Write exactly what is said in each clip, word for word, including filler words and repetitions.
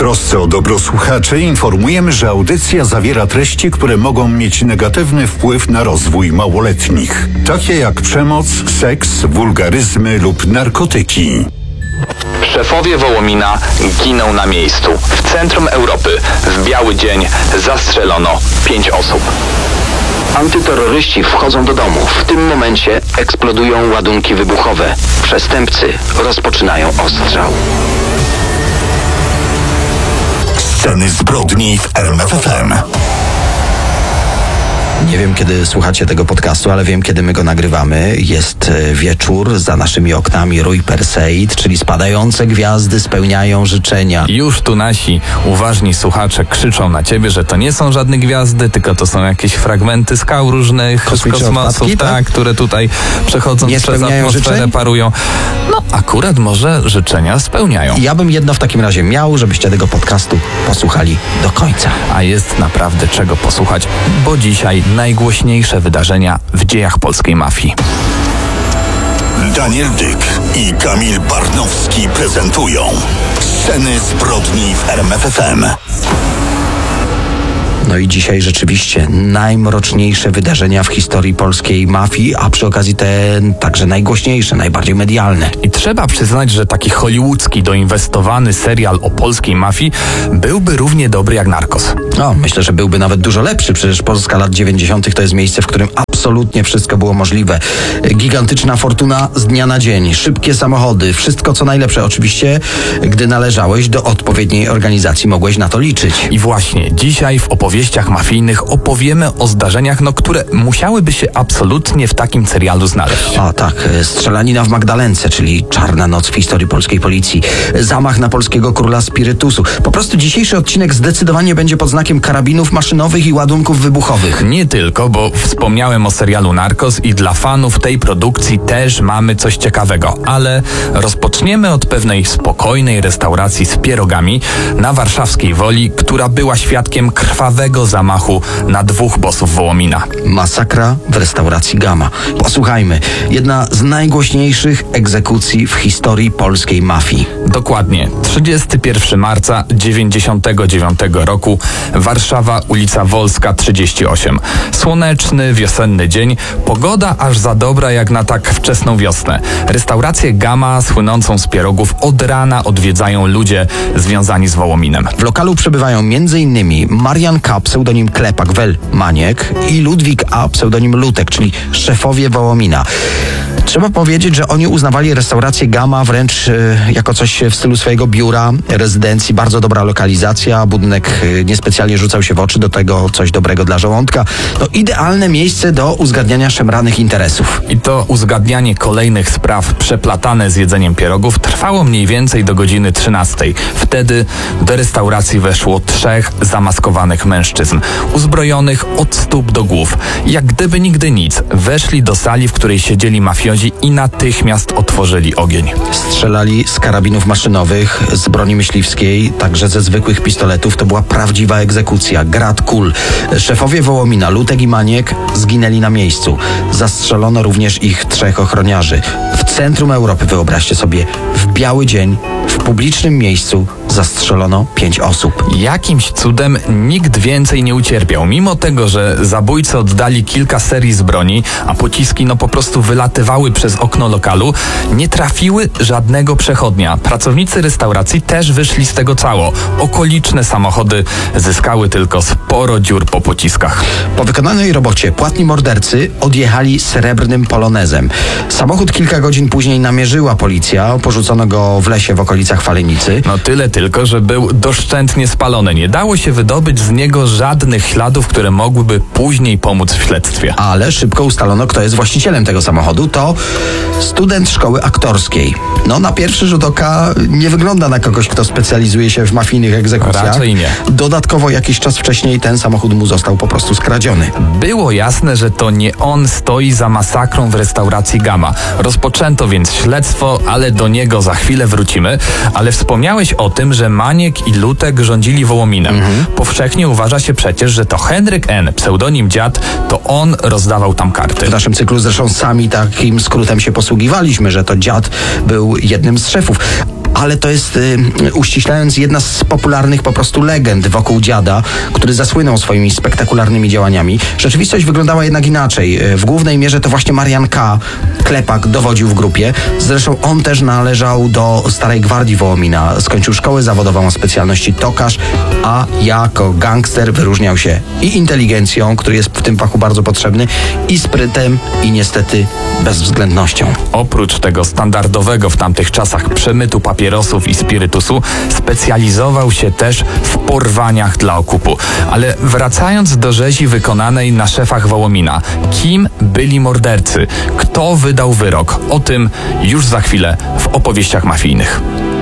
trosce o dobro słuchaczy informujemy, że audycja zawiera treści, które mogą mieć negatywny wpływ na rozwój małoletnich, takie jak przemoc, seks, wulgaryzmy lub narkotyki. Szefowie Wołomina giną na miejscu. W centrum Europy w biały dzień zastrzelono pięć osób. Antyterroryści wchodzą do domu. W tym momencie eksplodują ładunki wybuchowe. Przestępcy rozpoczynają ostrzał. Sceny zbrodni w R M F F M. Nie wiem, kiedy słuchacie tego podcastu, ale wiem, kiedy my go nagrywamy. Jest wieczór, za naszymi oknami rój Perseid, czyli spadające gwiazdy spełniają życzenia. Już tu nasi uważni słuchacze krzyczą na ciebie, że to nie są żadne gwiazdy, tylko to są jakieś fragmenty skał różnych z kosmosów, odpadki, tak? tak, które tutaj przechodząc nie przez spełniają atmosferę życzeń? parują. No akurat może życzenia spełniają. Ja bym jedno w takim razie miał, żebyście tego podcastu posłuchali do końca. A jest naprawdę czego posłuchać, bo dzisiaj najgłośniejsze wydarzenia w dziejach polskiej mafii. Daniel Dyk i Kamil Barnowski prezentują Sceny zbrodni w R M F F M. No i dzisiaj rzeczywiście najmroczniejsze wydarzenia w historii polskiej mafii, a przy okazji te także najgłośniejsze, najbardziej medialne. I trzeba przyznać, że taki hollywoodzki, doinwestowany serial o polskiej mafii byłby równie dobry jak Narcos. No, myślę, że byłby nawet dużo lepszy. Przecież Polska lat dziewięćdziesiątych to jest miejsce, w którym absolutnie wszystko było możliwe. Gigantyczna fortuna z dnia na dzień, szybkie samochody, wszystko co najlepsze. Oczywiście, gdy należałeś do odpowiedniej organizacji, mogłeś na to liczyć. I właśnie dzisiaj w opowieściach mafijnych opowiemy o zdarzeniach, no, które musiałyby się absolutnie w takim serialu znaleźć. A tak, strzelanina w Magdalence, czyli czarna noc w historii polskiej policji. Zamach na polskiego króla spirytusu. Po prostu dzisiejszy odcinek zdecydowanie będzie pod znakiem karabinów maszynowych i ładunków wybuchowych. Nie tylko, bo wspomniałem o serialu Narcos i dla fanów tej produkcji też mamy coś ciekawego, ale rozpoczniemy od pewnej spokojnej restauracji z pierogami na warszawskiej Woli, która była świadkiem krwawego zamachu na dwóch bossów Wołomina. Masakra w restauracji Gama. Posłuchajmy. Jedna z najgłośniejszych egzekucji w historii polskiej mafii. Dokładnie. trzydziestego pierwszego marca dziewięćdziesiątego dziewiątego roku Warszawa, ulica Wolska trzydzieści osiem. Słoneczny, wiosenny dzień. Pogoda aż za dobra jak na tak wczesną wiosnę. Restaurację Gama, słynącą z pierogów, od rana odwiedzają ludzie związani z Wołominem. W lokalu przebywają między innymi Marian K., pseudonim Klepak, wel Maniek, i Ludwik A., pseudonim Lutek, czyli szefowie Wołomina. Trzeba powiedzieć, że oni uznawali restaurację Gama wręcz e, jako coś w stylu swojego biura, rezydencji. Bardzo dobra lokalizacja, budynek e, niespecjalnie rzucał się w oczy, do tego coś dobrego dla żołądka. No idealne miejsce do uzgadniania szemranych interesów. I to uzgadnianie kolejnych spraw przeplatane z jedzeniem pierogów trwało mniej więcej do godziny trzynastej. Wtedy do restauracji weszło trzech zamaskowanych mężczyzn, uzbrojonych od stóp do głów. Jak gdyby nigdy nic, weszli do sali, w której siedzieli mafiozi i natychmiast otworzyli ogień. Strzelali z karabinów maszynowych, z broni myśliwskiej, także ze zwykłych pistoletów. To była prawdziwa egzekucja, grad kul. Szefowie Wołomina, Lutek i Maniek, zginęli na miejscu. Zastrzelono również ich trzech ochroniarzy. W centrum Europy, wyobraźcie sobie, w biały dzień, w publicznym miejscu zastrzelono pięć osób. Jakimś cudem nikt więcej nie ucierpiał. Mimo tego, że zabójcy oddali kilka serii z broni, a pociski no po prostu wylatywały przez okno lokalu, nie trafiły żadnego przechodnia. Pracownicy restauracji też wyszli z tego cało. Okoliczne samochody zyskały tylko sporo dziur po pociskach. Po wykonanej robocie płatni mordercy odjechali srebrnym polonezem. Samochód kilka godzin później namierzyła policja, porzucono go w lesie w okolicach Falenicy. No tyle tylko, że był doszczętnie spalony. Nie dało się wydobyć z niego żadnych śladów, które mogłyby później pomóc w śledztwie. Ale szybko ustalono, kto jest właścicielem tego samochodu. To student szkoły aktorskiej. No na pierwszy rzut oka nie wygląda na kogoś, kto specjalizuje się w mafijnych egzekucjach. Raczej nie. Dodatkowo jakiś czas wcześniej ten samochód mu został po prostu skradziony. Było jasne, że to nie on stoi za masakrą w restauracji Gama. Rozpoczęto więc śledztwo, ale do niego za chwilę wrócimy. Ale wspomniałeś o tym, że Maniek i Lutek rządzili Wołominem. Mhm. Powszechnie uważa się przecież, że to Henryk N., pseudonim Dziad, to on rozdawał tam karty. W naszym cyklu zresztą sami takim skrótem się posługiwaliśmy, że to Dziad był jednym z szefów. ale to jest, y, uściślając, jedna z popularnych po prostu legend wokół dziada, który zasłynął swoimi spektakularnymi działaniami. Rzeczywistość wyglądała jednak inaczej. W głównej mierze to właśnie Marian K., klepak, dowodził w grupie. Zresztą on też należał do Starej Gwardii Wołomina. Skończył szkołę zawodową o specjalności tokarz, a jako gangster wyróżniał się i inteligencją, który jest w tym fachu bardzo potrzebny, i sprytem, i niestety bezwzględnością. Oprócz tego standardowego w tamtych czasach przemytu papierosów i spirytusu, specjalizował się też w porwaniach dla okupu. Ale wracając do rzezi wykonanej na szefach Wołomina, kim byli mordercy? Kto wydał wyrok? O tym już za chwilę w opowieściach mafijnych.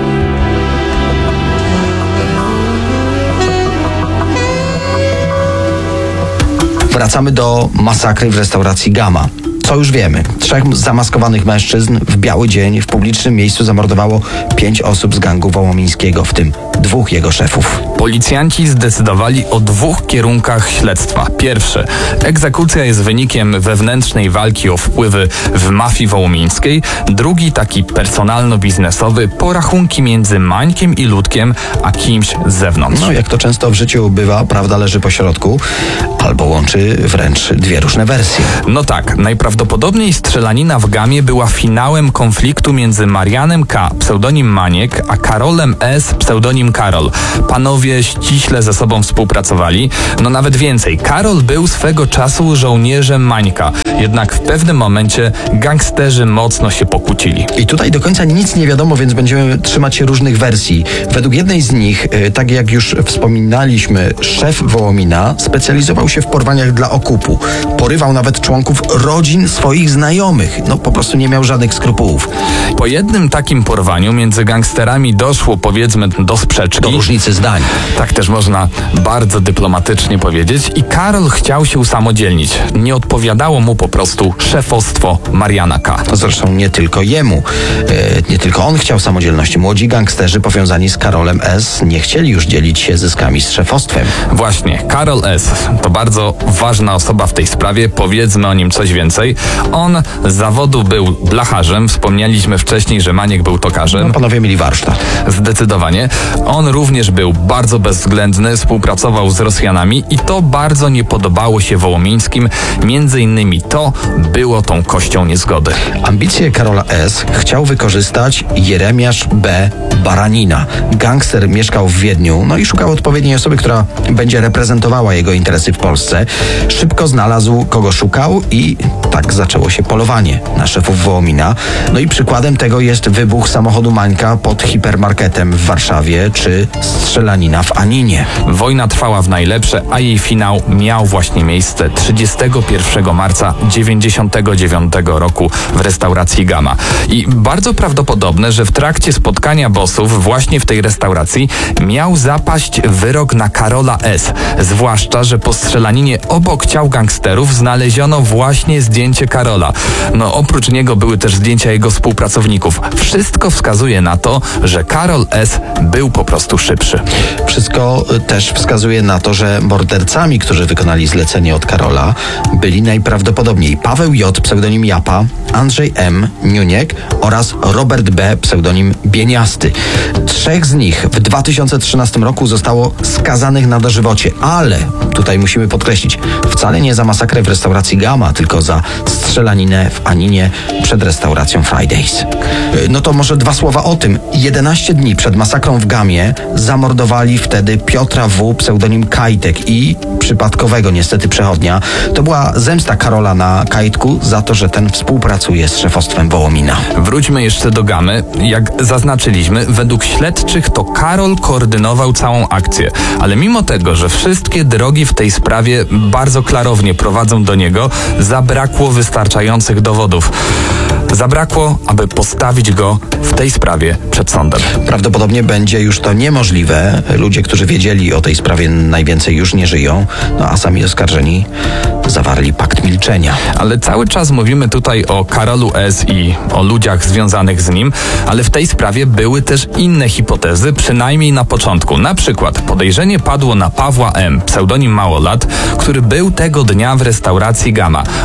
Wracamy do masakry w restauracji Gamma. Co już wiemy? Trzech zamaskowanych mężczyzn w biały dzień w publicznym miejscu zamordowało pięć osób z gangu wołomińskiego, w tym dwóch jego szefów. Policjanci zdecydowali o dwóch kierunkach śledztwa. Pierwszy. Egzekucja jest wynikiem wewnętrznej walki o wpływy w mafii wołomińskiej. Drugi, taki personalno-biznesowy, porachunki między Mańkiem i Ludkiem, a kimś z zewnątrz. No, jak to często w życiu bywa, prawda leży po środku, albo łączy wręcz dwie różne wersje. No tak, najprawdopodobniej strzelanina w Gamie była finałem konfliktu między Marianem K., pseudonim Maniek, a Karolem S., pseudonim Karol. Panowie ściśle ze sobą współpracowali. No nawet więcej, Karol był swego czasu żołnierzem Mańka. Jednak w pewnym momencie gangsterzy mocno się pokłócili. I tutaj do końca nic nie wiadomo, więc będziemy trzymać się różnych wersji. Według jednej z nich, tak jak już wspominaliśmy, szef Wołomina specjalizował się w porwaniach dla okupu. Porywał nawet członków rodzin swoich znajomych. No po prostu nie miał żadnych skrupułów. Po jednym takim porwaniu między gangsterami doszło, powiedzmy, do sprzeczki. Do różnicy zdań. Tak też można bardzo dyplomatycznie powiedzieć. I Karol chciał się usamodzielnić. Nie odpowiadało mu po prostu szefostwo Mariana K. Zresztą nie tylko jemu. E, nie tylko on chciał samodzielności. Młodzi gangsterzy powiązani z Karolem S. nie chcieli już dzielić się zyskami z szefostwem. Właśnie, Karol S. to bardzo ważna osoba w tej sprawie. Powiedzmy o nim coś więcej. On z zawodu był blacharzem. Wspomnieliśmy wcześniej, że Maniek był tokarzem. No, panowie mieli warsztat. Zdecydowanie. On również był bardzo bezwzględny, współpracował z Rosjanami i to bardzo nie podobało się wołomińskim. Między innymi to było tą kością niezgody. Ambicje Karola S. chciał wykorzystać Jeremiasz B. Baranina. Gangster mieszkał w Wiedniu, no i szukał odpowiedniej osoby, która będzie reprezentowała jego interesy w Polsce. Szybko znalazł, kogo szukał, i tak zaczęło się polowanie na szefów Wołomina. No i przykładem tego jest wybuch samochodu Mańka pod hipermarketem w Warszawie, czy strzelanina w Aninie. Wojna trwała w najlepsze, a jej finał miał właśnie miejsce trzydziestego pierwszego marca dziewięćdziesiątego dziewiątego roku w restauracji Gamma. I bardzo prawdopodobne, że w trakcie spotkania bossów właśnie w tej restauracji miał zapaść wyrok na Karola S. Zwłaszcza, że po strzelaninie obok ciał gangsterów znaleziono właśnie zdjęcie Karola. No oprócz niego były też zdjęcia jego współpracowników. Wszystko wskazuje na to, że Karol S. był po prostu szybszy. Wszystko też wskazuje na to, że mordercami, którzy wykonali zlecenie od Karola, byli najprawdopodobniej Paweł J., pseudonim Japa, Andrzej M., Niuniek oraz Robert B., pseudonim Bieniasty. Trzech z nich w dwa tysiące trzynastym roku zostało skazanych na dożywocie, ale tutaj musimy podkreślić, wcale nie za masakrę w restauracji Gamma, tylko za strzelaninę w Aninie przed restauracją Fridays. No to może dwa słowa o tym. jedenaście dni przed masakrą w Gamie zamordowali wtedy Piotra W., pseudonim Kajtek, i przypadkowego niestety przechodnia. To była zemsta Karola na Kajtku za to, że ten współpracuje z szefostwem Wołomina. Wróćmy jeszcze do Gamy. Jak zaznaczyliśmy, według śledczych to Karol koordynował całą akcję. Ale mimo tego, że wszystkie drogi w tej sprawie bardzo klarownie prowadzą do niego, zabrakło wystarczających dowodów. Zabrakło, aby postawić go w tej sprawie przed sądem. Prawdopodobnie będzie już to niemożliwe. Ludzie, którzy wiedzieli o tej sprawie, najwięcej już nie żyją, no a sami oskarżeni zawarli pakt milczenia. Ale cały czas mówimy tutaj o Karolu S. i o ludziach związanych z nim, ale w tej sprawie były też inne hipotezy, przynajmniej na początku. Na przykład podejrzenie padło na Pawła M., pseudonim Małolat, który był tego dnia w restauracji Gamma. On wy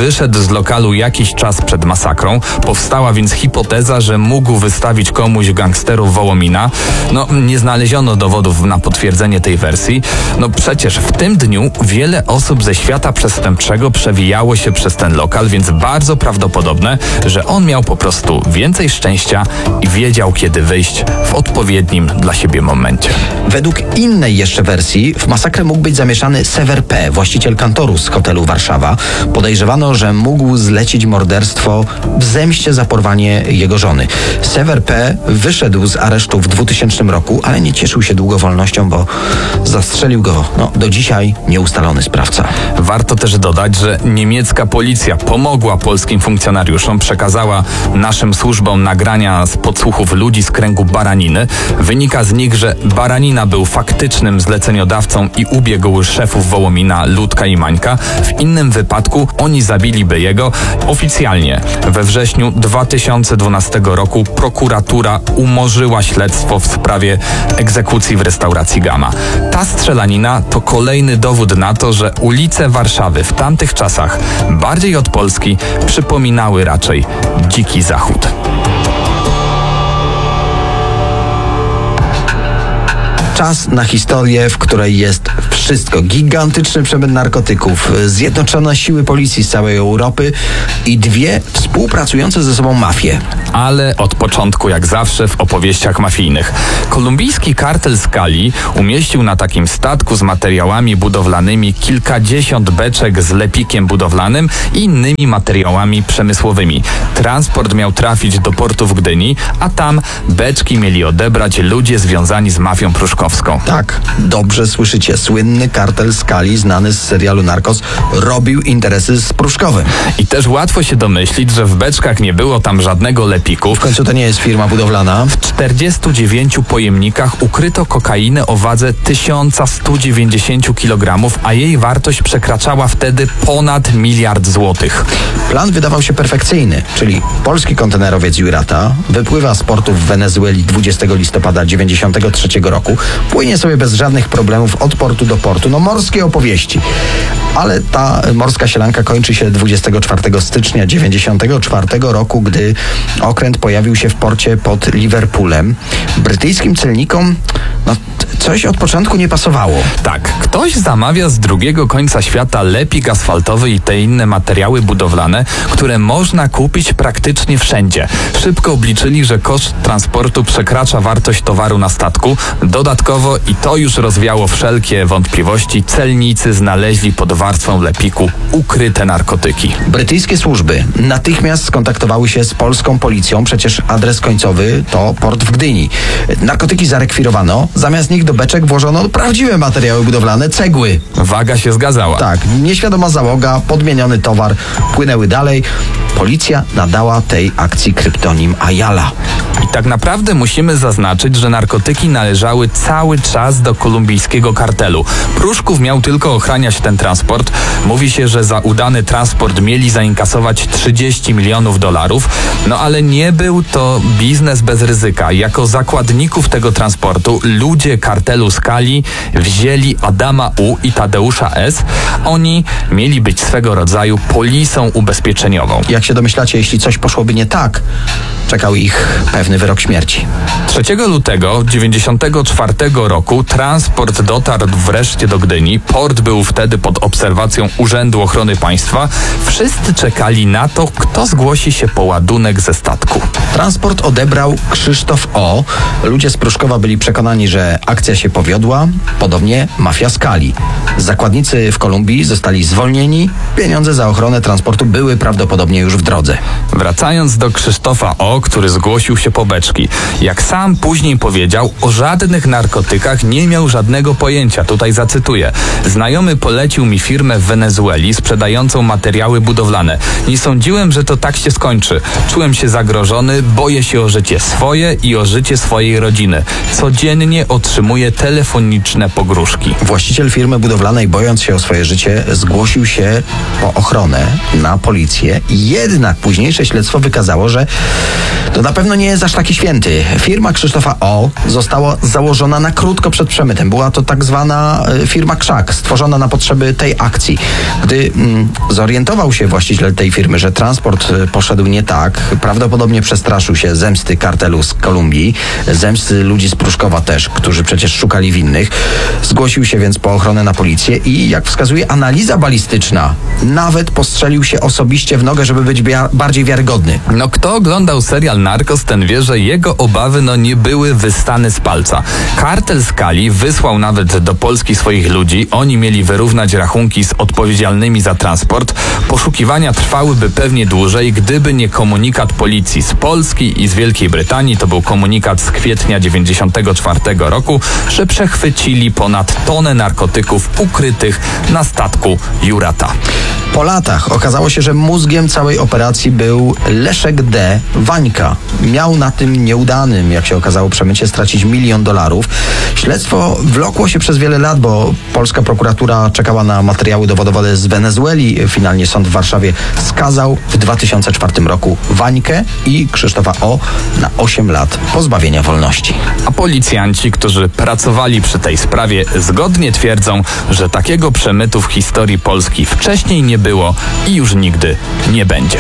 wyszedł z lokalu jakiś czas przed masakrą. Powstała więc hipoteza, że mógł wystawić komuś gangsterów Wołomina. No, nie znaleziono dowodów na potwierdzenie tej wersji. No przecież w tym dniu wiele osób ze świata przestępczego przewijało się przez ten lokal, więc bardzo prawdopodobne, że on miał po prostu więcej szczęścia i wiedział, kiedy wyjść w odpowiednim dla siebie momencie. Według innej jeszcze wersji w masakrę mógł być zamieszany Sever P., właściciel kantoru z hotelu Warszawa. Podejrzewano, że mógł zlecić morderstwo w zemście za porwanie jego żony. Sever P. wyszedł z aresztu w dwutysięcznym roku, ale nie cieszył się długo wolnością, bo zastrzelił go no, do dzisiaj nieustalony sprawca. Warto też dodać, że niemiecka policja pomogła polskim funkcjonariuszom, przekazała naszym służbom nagrania z podsłuchów ludzi z kręgu Baraniny. Wynika z nich, że Baranina był faktycznym zleceniodawcą i ubiegł szefów Wołomina, Ludka i Mańka. W innym wypadku oni zabiliby jego. Oficjalnie we wrześniu dwa tysiące dwunastego roku prokuratura umorzyła śledztwo w sprawie egzekucji w restauracji Gama. Ta strzelanina to kolejny dowód na to, że ulice Warszawy w tamtych czasach bardziej od Polski przypominały raczej dziki zachód. Czas na historię, w której jest wszystko. Gigantyczny przemyt narkotyków, zjednoczone siły policji z całej Europy i dwie współpracujące ze sobą mafie. Ale od początku, jak zawsze w opowieściach mafijnych. Kolumbijski kartel Skali umieścił na takim statku z materiałami budowlanymi kilkadziesiąt beczek z lepikiem budowlanym i innymi materiałami przemysłowymi. Transport miał trafić do portu w Gdyni, a tam beczki mieli odebrać ludzie związani z mafią pruszkowską. Tak, dobrze słyszycie. Słynny kartel Skali, znany z serialu Narcos, robił interesy z Pruszkowym. I też łatwo się domyślić, że w beczkach nie było tam żadnego lepiku. W końcu to nie jest firma budowlana. W czterdziestu dziewięciu pojemnikach ukryto kokainę o wadze tysiąc sto dziewięćdziesiąt kilogramów, a jej wartość przekraczała wtedy ponad miliard złotych. Plan wydawał się perfekcyjny, czyli polski kontenerowiec Jurata wypływa z portu w Wenezueli dwudziestego listopada dziewięćdziesiątego trzeciego roku, płynie sobie bez żadnych problemów od portu do portu. No morskie opowieści. Ale ta morska sielanka kończy się dwudziestego czwartego stycznia dziewięćdziesiątego czwartego roku, gdy okręt pojawił się w porcie pod Liverpoolem. Brytyjskim celnikom no, coś od początku nie pasowało. Tak, ktoś zamawia z drugiego końca świata lepik asfaltowy i te inne materiały budowlane, które można kupić praktycznie wszędzie. Szybko obliczyli, że koszt transportu przekracza wartość towaru na statku. Dodatkowo, i to już rozwiało wszelkie wątpliwości, celnicy znaleźli pod warstwą lepiku ukryte narkotyki. Brytyjskie służby natychmiast skontaktowały się z polską policją, przecież adres końcowy to port w Gdyni. Narkotyki zarekwirowano, zamiast nich do beczek włożono prawdziwe materiały budowlane, cegły. Waga się zgadzała. Tak, nieświadoma załoga, podmieniony towar, płynęły dalej. Policja nadała tej akcji kryptonim Ayala. I tak naprawdę musimy zaznaczyć, że narkotyki należały cały czas do kolumbijskiego kartelu. Pruszków miał tylko ochraniać ten transport. Mówi się, że za udany transport mieli zainkasować trzydzieści milionów dolarów, no ale nie był to biznes bez ryzyka. Jako zakładników tego transportu ludzie kartelu Skali wzięli Adama U. i Tadeusza S. Oni mieli być swego rodzaju polisą ubezpieczeniową. Jak się domyślacie, jeśli coś poszłoby nie tak, czekał ich pewny wyrok śmierci. trzeciego lutego dziewięćdziesiątego czwartego roku transport dotarł wreszcie do Gdyni. Port był wtedy pod obserwacją Urzędu Ochrony Państwa. Wszyscy czekali na to, kto zgłosi się po ładunek ze statku. Transport odebrał Krzysztof O. Ludzie z Pruszkowa byli przekonani, że akcja się powiodła. Podobnie mafia Skali. Zakładnicy w Kolumbii zostali zwolnieni. Pieniądze za ochronę transportu były prawdopodobnie już w drodze. Wracając do Krzysztofa O., który zgłosił się po beczki. Jak sam później powiedział, o żadnych narkotykach nie miał żadnego pojęcia. Tutaj zacytuję. Znajomy polecił mi firmę w Wenezueli sprzedającą materiały budowlane. Nie sądziłem, że to tak się skończy. Czułem się zagrożony, boję się o życie swoje i o życie swojej rodziny. Codziennie otrzymuję telefoniczne pogróżki. Właściciel firmy budowlanej, bojąc się o swoje życie, zgłosił się po ochronę na policję i Jednak późniejsze śledztwo wykazało, że to na pewno nie jest aż taki święty. Firma Krzysztofa O. została założona na krótko przed przemytem. Była to tak zwana firma Krzak, stworzona na potrzeby tej akcji. Gdy mm, zorientował się właściciel tej firmy, że transport poszedł nie tak, prawdopodobnie przestraszył się zemsty kartelu z Kolumbii, zemsty ludzi z Pruszkowa też, którzy przecież szukali winnych. Zgłosił się więc po ochronę na policję i jak wskazuje analiza balistyczna, nawet postrzelił się osobiście w nogę, żeby być bia- bardziej wiarygodny. No kto oglądał serial Narcos, ten wie, że jego obawy no nie były wystane z palca. Kartel z Cali wysłał nawet do Polski swoich ludzi. Oni mieli wyrównać rachunki z odpowiedzialnymi za transport. Poszukiwania trwałyby pewnie dłużej, gdyby nie komunikat policji z Polski i z Wielkiej Brytanii. To był komunikat z kwietnia dziewięćdziesiątego czwartego roku, że przechwycili ponad tonę narkotyków ukrytych na statku Jurata. Po latach okazało się, że mózgiem całej operacji był Leszek D. Wańka. Miał na tym nieudanym, jak się okazało, przemycie stracić milion dolarów. Śledztwo wlokło się przez wiele lat, bo polska prokuratura czekała na materiały dowodowe z Wenezueli. Finalnie sąd w Warszawie skazał w dwa tysiące czwartym roku Wańkę i Krzysztofa O. na osiem lat pozbawienia wolności. A policjanci, którzy pracowali przy tej sprawie, zgodnie twierdzą, że takiego przemytu w historii Polski wcześniej nie było i już nigdy nie będzie.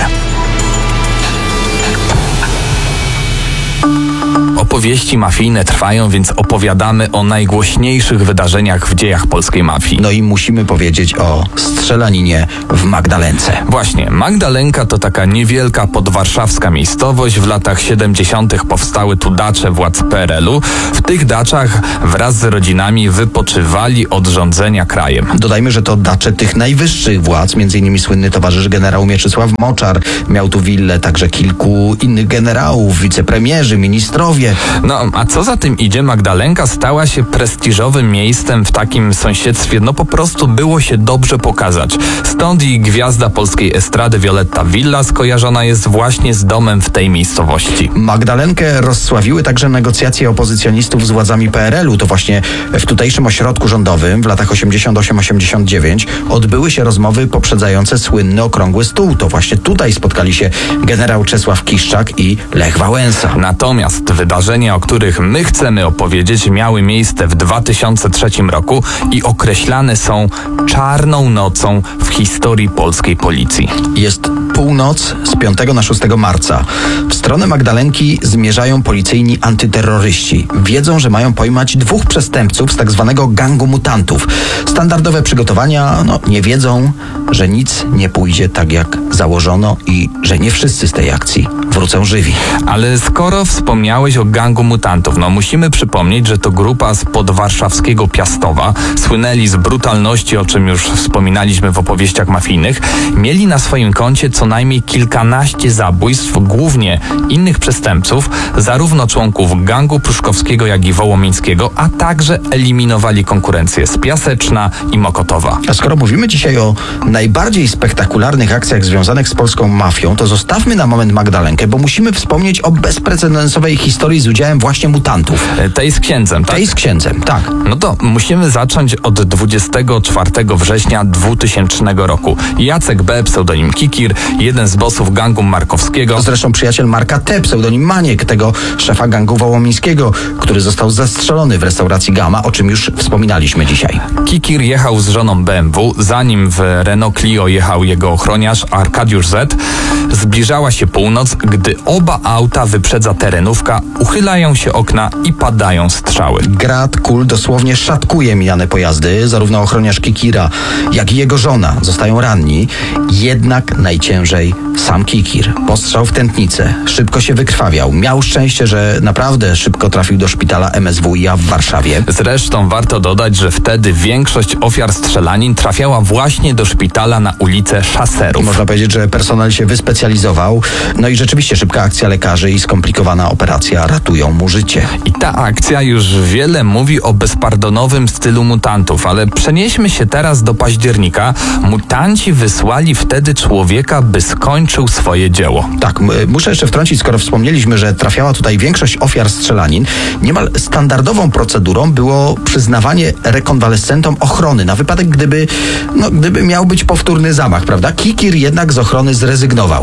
Opowieści mafijne trwają, więc opowiadamy o najgłośniejszych wydarzeniach w dziejach polskiej mafii. No i musimy powiedzieć o strzelaninie w Magdalence. Właśnie, Magdalenka to taka niewielka podwarszawska miejscowość. W latach siedemdziesiątych powstały tu dacze władz P R L u. W tych daczach wraz z rodzinami wypoczywali od rządzenia krajem. Dodajmy, że to dacze tych najwyższych władz, między innymi słynny towarzysz generał Mieczysław Moczar miał tu willę, także kilku innych generałów, wicepremierzy, ministrowie. No, a co za tym idzie, Magdalenka stała się prestiżowym miejscem w takim sąsiedztwie. No po prostu było się dobrze pokazać. Stąd i gwiazda polskiej estrady Violetta Villa skojarzona jest właśnie z domem w tej miejscowości. Magdalenkę rozsławiły także negocjacje opozycjonistów z władzami P R L u. To właśnie w tutejszym ośrodku rządowym w latach osiemdziesiątym ósmym osiemdziesiątym dziewiątym odbyły się rozmowy poprzedzające słynny okrągły stół. To właśnie tutaj spotkali się generał Czesław Kiszczak i Lech Wałęsa. Natomiast wydarzenia, o których my chcemy opowiedzieć, miały miejsce w dwa tysiące trzecim roku i określane są czarną nocą w historii polskiej policji. Jest północ z piątego na szóstego marca. W stronę Magdalenki zmierzają policyjni antyterroryści. Wiedzą, że mają pojmać dwóch przestępców z tak zwanego gangu mutantów. Standardowe przygotowania, no nie wiedzą, że nic nie pójdzie tak jak założono i że nie wszyscy z tej akcji wrócą żywi. Ale skoro wspomniałeś o gangu mutantów, no musimy przypomnieć, że to grupa z podwarszawskiego Piastowa, słynęli z brutalności, o czym już wspominaliśmy w opowieściach mafijnych, mieli na swoim koncie co najmniej kilkanaście zabójstw, głównie innych przestępców, zarówno członków gangu pruszkowskiego, jak i wołomińskiego, a także eliminowali konkurencję z Piaseczna i Mokotowa. A skoro mówimy dzisiaj o najbardziej spektakularnych akcjach związanych z polską mafią, to zostawmy na moment Magdalenkę, bo musimy wspomnieć o bezprecedensowej historii z udziałem właśnie mutantów. Tej z księdzem, tak? Tej z księdzem, tak. No to musimy zacząć od dwudziestego czwartego września dwutysięcznego roku. Jacek B., pseudonim Kikir, jeden z bossów gangu markowskiego. Zresztą przyjaciel Marka T., pseudonim Maniek, tego szefa gangu wołomińskiego, który został zastrzelony w restauracji Gama, o czym już wspominaliśmy dzisiaj. Kikir jechał z żoną B M W, zanim w Renault Clio jechał jego ochroniarz Arkadiusz Z. Zbliżała się północ, gdy oba auta wyprzedza terenówka, uchylają się okna i padają strzały. Grad kul dosłownie szatkuje mijane pojazdy. Zarówno ochroniarz Kikira, jak i jego żona zostają ranni. Jednak najciężej sam Kikir. Postrzał w tętnicę. Szybko się wykrwawiał. Miał szczęście, że naprawdę szybko trafił do szpitala M S W i A w Warszawie. Zresztą warto dodać, że wtedy większość ofiar strzelanin trafiała właśnie do szpitala na ulicę Szaserów. Można powiedzieć, że personel się wyspecjalizował. No i rzeczywiście szybka akcja lekarzy i skomplikowana operacja ratują mu życie. I ta akcja już wiele mówi o bezpardonowym stylu mutantów, ale przenieśmy się teraz do października. Mutanci wysłali wtedy człowieka, by skończył swoje dzieło. Tak, m- muszę jeszcze wtrącić, skoro wspomnieliśmy, że trafiała tutaj większość ofiar strzelanin, niemal standardową procedurą było przyznawanie rekonwalescentom ochrony na wypadek, gdyby, no, gdyby miał być powtórny zamach, prawda? Kikir jednak z ochrony zrezygnował.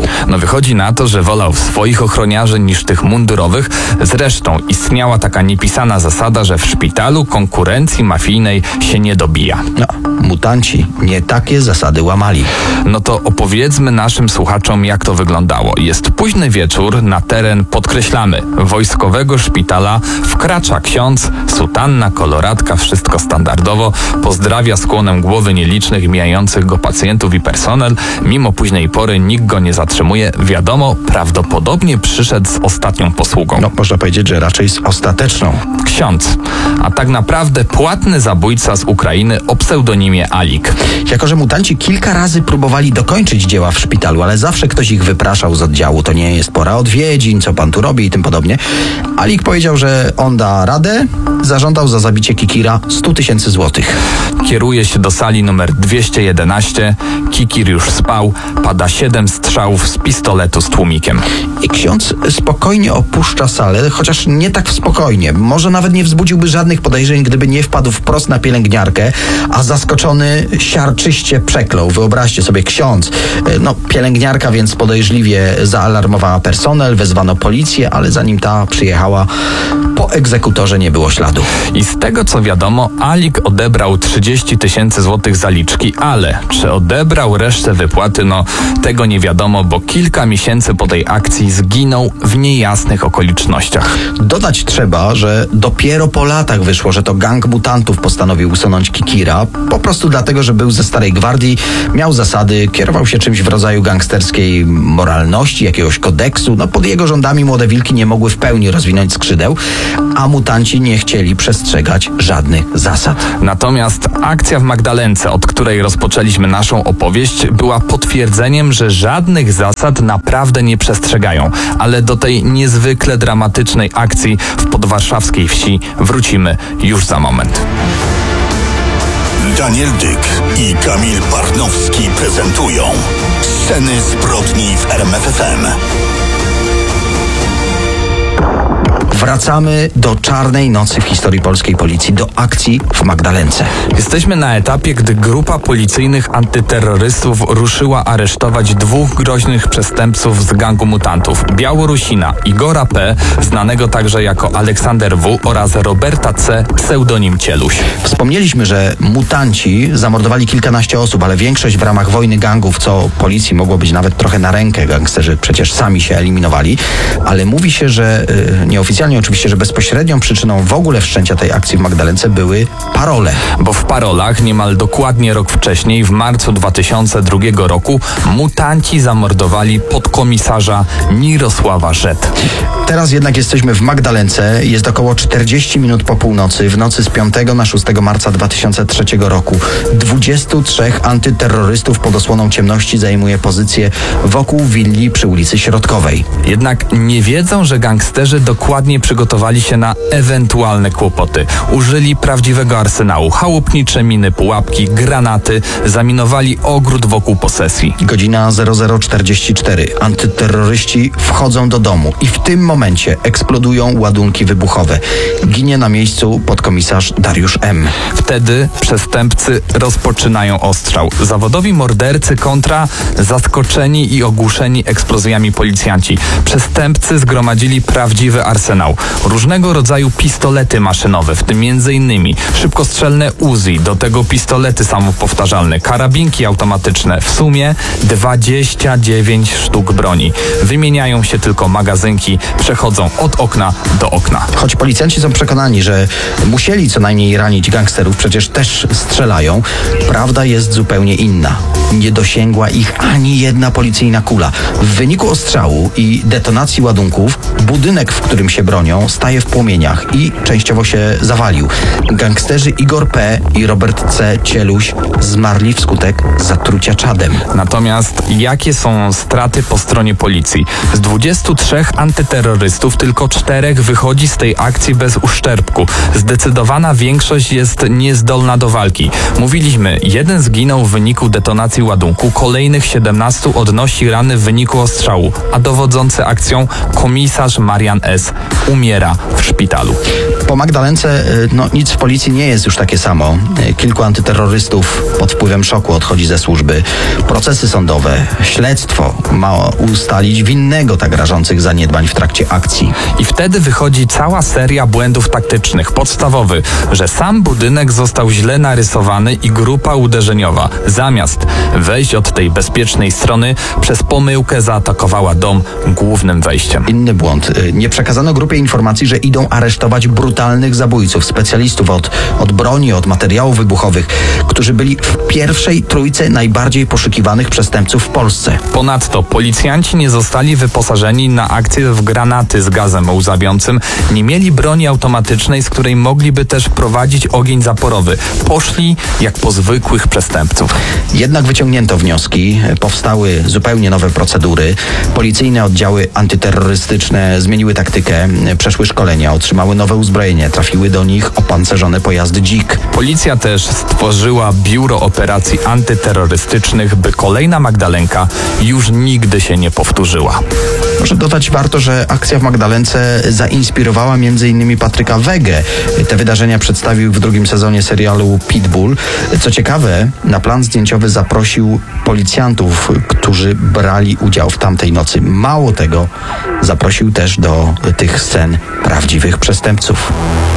No wychodzi na to, że wolał swoich ochroniarzy niż tych mundurowych. Zresztą istniała taka niepisana zasada, że w szpitalu konkurencji mafijnej się nie dobija. No, mutanci nie takie zasady łamali. No to opowiedzmy naszym słuchaczom, jak to wyglądało. Jest późny wieczór, na teren, podkreślamy, wojskowego szpitala wkracza ksiądz, sutanna, koloratka, wszystko standardowo, pozdrawia skłonem głowy nielicznych mijających go pacjentów i personel. Mimo późnej pory nikt go nie zatrzymuje. Wiadomo, prawdopodobnie przyszedł z ostatnią posługą. No, można powiedzieć, że raczej z ostateczną. Ksiądz, a tak naprawdę płatny zabójca z Ukrainy o pseudonimie Alik. Jako że mutanci kilka razy próbowali dokończyć dzieła w szpitalu, ale zawsze ktoś ich wypraszał z oddziału. To nie jest pora odwiedzin, co pan tu robi i tym podobnie. Alik powiedział, że on da radę, zażądał za zabicie Kikira sto tysięcy złotych. Kieruje się do sali numer dwieście jedenaście. Kikir już spał. Pada siedem strzałów z pistoletu z tłumikiem. I ksiądz spokojnie opuszcza salę, chociaż nie tak spokojnie. Może nawet nie wzbudziłby żadnych podejrzeń, gdyby nie wpadł wprost na pielęgniarkę, a zaskoczony siarczyście przeklął. Wyobraźcie sobie, ksiądz. No, pielęgniarka więc podejrzliwie zaalarmowała personel, wezwano policję, ale zanim ta przyjechała, po egzekutorze nie było śladu. I z tego co wiadomo, Alik odebrał trzydzieści tysięcy złotych zaliczki, ale czy odebrał resztę wypłaty, no tego nie wiadomo, bo kilka miesięcy po tej akcji zginął w niejasnych okolicznościach. Dodać trzeba, że dopiero po latach wyszło, że to gang mutantów postanowił usunąć Kikira, po prostu dlatego, że był ze Starej Gwardii, miał zasady, kierował się czymś w rodzaju gangsterskiej moralności, jakiegoś kodeksu. No pod jego rządami młode wilki nie mogły w pełni rozwinąć skrzydeł, a mutanci nie chcieli przestrzegać żadnych zasad. Natomiast akcja w Magdalence, od której rozpoczęliśmy naszą opowieść, była potwierdzeniem, że żadnych zasad naprawdę nie przestrzegają. Ale do tej niezwykle dramatycznej akcji w podwarszawskiej wsi wrócimy już za moment. Daniel Dyk i Kamil Barnowski prezentują Sceny zbrodni w R M F F M. Wracamy do czarnej nocy w historii polskiej policji, do akcji w Magdalence. Jesteśmy na etapie, gdy grupa policyjnych antyterrorystów ruszyła aresztować dwóch groźnych przestępców z gangu mutantów. Białorusina Igora P., znanego także jako Aleksander W. oraz Roberta C., pseudonim Cieluś. Wspomnieliśmy, że mutanci zamordowali kilkanaście osób, ale większość w ramach wojny gangów, co policji mogło być nawet trochę na rękę. Gangsterzy przecież sami się eliminowali, ale mówi się, że yy, nieoficjalnie oczywiście, że bezpośrednią przyczyną w ogóle wszczęcia tej akcji w Magdalence były parole. Bo w parolach niemal dokładnie rok wcześniej, w marcu dwa tysiące drugiego roku, mutanci zamordowali podkomisarza Mirosława Rzet. Teraz jednak jesteśmy w Magdalence, jest około czterdzieści minut po północy, w nocy z piątego na szóstego marca dwa tysiące trzeciego roku. dwudziestu trzech antyterrorystów pod osłoną ciemności zajmuje pozycję wokół willi przy ulicy Środkowej. Jednak nie wiedzą, że gangsterzy dokładnie przygotowali się na ewentualne kłopoty. Użyli prawdziwego arsenału. Chałupnicze miny, pułapki, granaty. Zaminowali ogród wokół posesji. Godzina zero zero czterdzieści cztery. Antyterroryści wchodzą do domu i w tym momencie eksplodują ładunki wybuchowe. Ginie na miejscu podkomisarz Dariusz M. Wtedy przestępcy rozpoczynają ostrzał. Zawodowi mordercy kontra zaskoczeni i ogłuszeni eksplozjami policjanci. Przestępcy zgromadzili prawdziwy arsenał. Różnego rodzaju pistolety maszynowe, w tym między innymi szybkostrzelne Uzi, do tego pistolety samopowtarzalne, karabinki automatyczne. W sumie dwadzieścia dziewięć sztuk broni. Wymieniają się tylko magazynki, przechodzą od okna do okna. Choć policjanci są przekonani, że musieli co najmniej ranić gangsterów, przecież też strzelają, prawda jest zupełnie inna. Nie dosięgła ich ani jedna policyjna kula. W wyniku ostrzału i detonacji ładunków budynek, w którym się bronią, staje w płomieniach i częściowo się zawalił. Gangsterzy Igor P. i Robert C. Cieluś zmarli wskutek zatrucia czadem. Natomiast jakie są straty po stronie policji? Z dwudziestu trzech antyterrorystów tylko czterech wychodzi z tej akcji bez uszczerbku. Zdecydowana większość jest niezdolna do walki. Mówiliśmy, jeden zginął w wyniku detonacji ładunku, kolejnych siedemnastu odnosi rany w wyniku ostrzału, a dowodzący akcją komisarz Marian S. umiera w szpitalu. Po Magdalence no, nic w policji nie jest już takie samo. Kilku antyterrorystów pod wpływem szoku odchodzi ze służby. Procesy sądowe, śledztwo ma ustalić winnego tak rażących zaniedbań w trakcie akcji. I wtedy wychodzi cała seria błędów taktycznych. Podstawowy, że sam budynek został źle narysowany i grupa uderzeniowa, zamiast wejść od tej bezpiecznej strony, przez pomyłkę zaatakowała dom głównym wejściem. Inny błąd. Nie przekazano grupie informacji, że idą aresztować brutalnych zabójców, specjalistów od, od broni, od materiałów wybuchowych, którzy byli w pierwszej trójce najbardziej poszukiwanych przestępców w Polsce. Ponadto policjanci nie zostali wyposażeni na akcję w granaty z gazem łzawiącym, nie mieli broni automatycznej, z której mogliby też prowadzić ogień zaporowy. Poszli jak po zwykłych przestępców. Jednak wyciągnięto wnioski, powstały zupełnie nowe procedury. Policyjne oddziały antyterrorystyczne zmieniły taktykę, przeszły szkolenia, otrzymały nowe uzbrojenie, trafiły do nich opancerzone pojazdy dzik. Policja też stworzyła biuro operacji antyterrorystycznych, by kolejna Magdalenka już nigdy się nie powtórzyła. Może dodać warto, że akcja w Magdalence zainspirowała między innymi Patryka Wegę. Te wydarzenia przedstawił w drugim sezonie serialu Pitbull. Co ciekawe, na plan zdjęciowy zaprosił policjantów, którzy brali udział w tamtej nocy. Mało tego, zaprosił też do tych scen prawdziwych przestępców.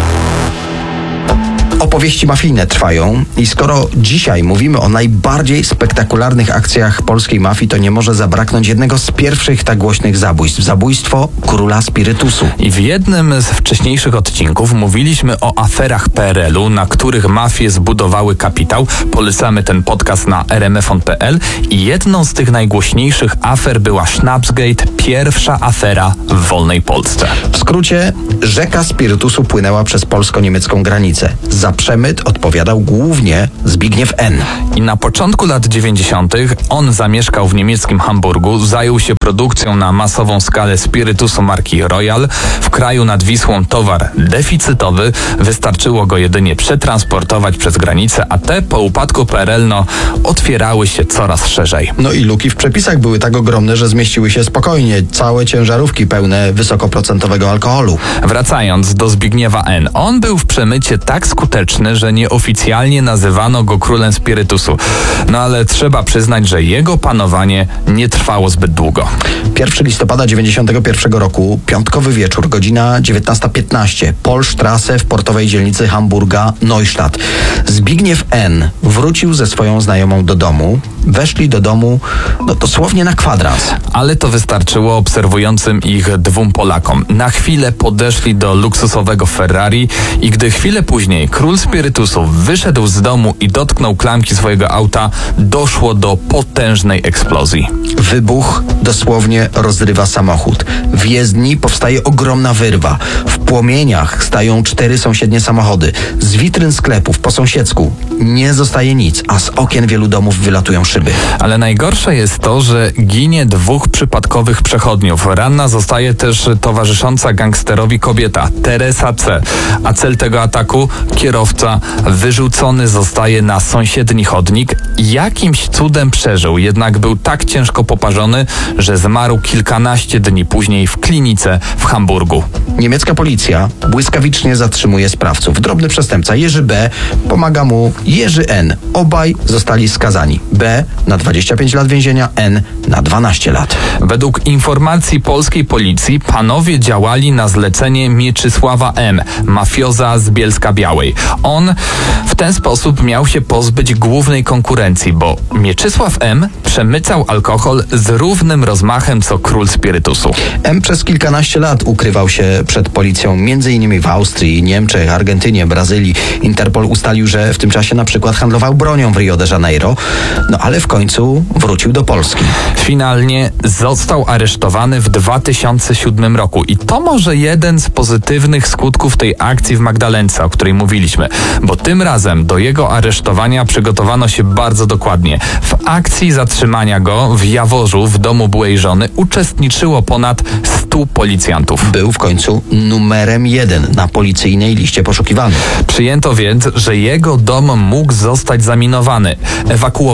Opowieści mafijne trwają i skoro dzisiaj mówimy o najbardziej spektakularnych akcjach polskiej mafii, to nie może zabraknąć jednego z pierwszych tak głośnych zabójstw. Zabójstwo króla spirytusu. I w jednym z wcześniejszych odcinków mówiliśmy o aferach P R L u, na których mafie zbudowały kapitał. Polecamy ten podcast na r m f on kropka p l i jedną z tych najgłośniejszych afer była Schnapsgate, pierwsza afera w wolnej Polsce. W skrócie, rzeka spirytusu płynęła przez polsko-niemiecką granicę. Za przemyt odpowiadał głównie Zbigniew N. I na początku lat dziewięćdziesiątych on zamieszkał w niemieckim Hamburgu, zajął się produkcją na masową skalę spirytusu marki Royal. W kraju nad Wisłą towar deficytowy, wystarczyło go jedynie przetransportować przez granicę, a te po upadku P R L no, otwierały się coraz szerzej. No i luki w przepisach były tak ogromne, że zmieściły się spokojnie całe ciężarówki pełne wysokoprocentowego alkoholu. Wracając do Zbigniewa N. On był w przemycie tak skuteczny, że nieoficjalnie nazywano go królem spirytusu. No ale trzeba przyznać, że jego panowanie nie trwało zbyt długo. pierwszego listopada dziewięćdziesiątego pierwszego roku, piątkowy wieczór, godzina dziewiętnasta piętnaście, Polstrasse w portowej dzielnicy Hamburga Neustadt. Zbigniew N. wrócił ze swoją znajomą do domu. Weszli do domu no, dosłownie na kwadrans. Ale to wystarczyło obserwującym ich dwóm Polakom. Na chwilę podeszli do luksusowego Ferrari i gdy chwilę później król spirytusu wyszedł z domu i dotknął klamki swojego auta, doszło do potężnej eksplozji. Wybuch dosłownie rozrywa samochód. W jezdni powstaje ogromna wyrwa. W płomieniach stają cztery sąsiednie samochody. Z witryn sklepów po sąsiedzku nie zostaje nic, a z okien wielu domów wylatują szyby. Ale najgorsze jest to, że ginie dwóch przypadkowych przechodniów. Ranna zostaje też towarzysząca gangsterowi kobieta, Teresa C. A cel tego ataku? Kierowca wyrzucony zostaje na sąsiedni chodnik. Jakimś cudem przeżył, jednak był tak ciężko poparzony, że zmarł kilkanaście dni później w klinice w Hamburgu. Niemiecka policja błyskawicznie zatrzymuje sprawców. Drobny przestępca Jerzy B. pomaga mu Jerzy N. Obaj zostali skazani. B. na dwadzieścia pięć lat więzienia, N. na dwanaście lat. Według informacji polskiej policji panowie działali na zlecenie Mieczysława M., mafioza z Bielska-Białej. On w ten sposób miał się pozbyć głównej konkurencji, bo Mieczysław M. przemycał alkohol z równym rozmachem co król spirytusu. M. przez kilkanaście lat ukrywał się przed policją między innymi w Austrii, Niemczech, Argentynie, Brazylii. Interpol ustalił, że w tym czasie na przykład handlował bronią w Rio de Janeiro, no ale w końcu wrócił do Polski. Finalnie został aresztowany w dwa tysiące siódmym roku i to może jeden z pozytywnych skutków tej akcji w Magdalence, o której mówiliśmy, bo tym razem do jego aresztowania przygotowano się bardzo dokładnie. W akcji zatrzymania go w Jaworzu w domu byłej żony uczestniczyło ponad stu policjantów. Był w końcu numerem jeden na policyjnej liście poszukiwanych. Przyjęto więc, że jego dom mógł zostać zaminowany. Ewakuowano więc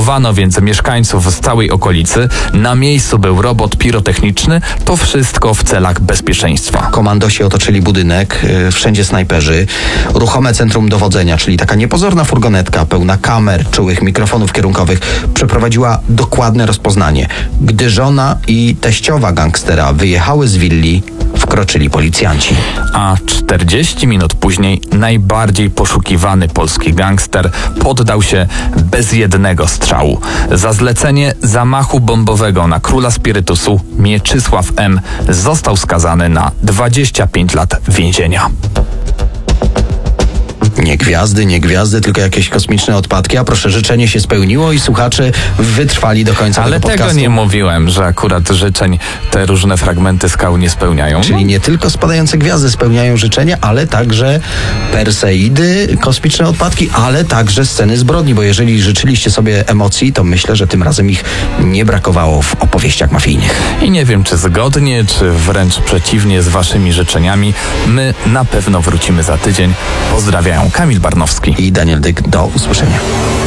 więc mieszkańców z całej okolicy. Na miejscu był robot pirotechniczny. To wszystko w celach bezpieczeństwa. Komandosi otoczyli budynek, yy, wszędzie snajperzy. Ruchome centrum dowodzenia, czyli taka niepozorna furgonetka pełna kamer, czułych mikrofonów kierunkowych, przeprowadziła dokładne rozpoznanie. Gdy żona i teściowa gangstera wyjechały z willi, wkroczyli policjanci. A czterdzieści minut później najbardziej poszukiwany polski gangster poddał się bez jednego strzału. Za zlecenie zamachu bombowego na króla spirytusu Mieczysław M. został skazany na dwadzieścia pięć lat więzienia. Nie gwiazdy, nie gwiazdy, tylko jakieś kosmiczne odpadki, a proszę, życzenie się spełniło i słuchacze wytrwali do końca Ale tego tego podcastu. nie mówiłem, że akurat życzeń te różne fragmenty skał nie spełniają. Czyli nie tylko spadające gwiazdy spełniają życzenia, ale także Perseidy, kosmiczne odpadki, ale także sceny zbrodni, bo jeżeli życzyliście sobie emocji, to myślę, że tym razem ich nie brakowało w opowieściach mafijnych. I nie wiem, czy zgodnie, czy wręcz przeciwnie z waszymi życzeniami, my na pewno wrócimy za tydzień. Pozdrawiają Kamil Barnowski. I Daniel Dyk, do usłyszenia.